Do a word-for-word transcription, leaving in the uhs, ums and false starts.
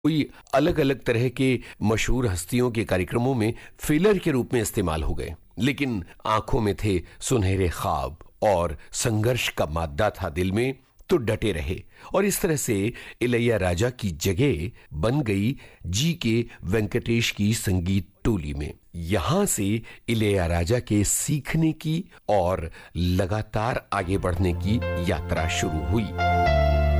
कोई अलग अलग तरह के मशहूर हस्तियों के कार्यक्रमों में फिलर के रूप में इस्तेमाल हो गए, लेकिन आंखों में थे सुनहरे ख्वाब और संघर्ष का मादा था दिल में, तो डटे रहे। और इस तरह से इलैयाराजा की जगह बन गई जी के वेंकटेश की संगीत टोली में। यहां से इलैयाराजा के सीखने की और लगातार आगे बढ़ने की यात्रा शुरू हुई।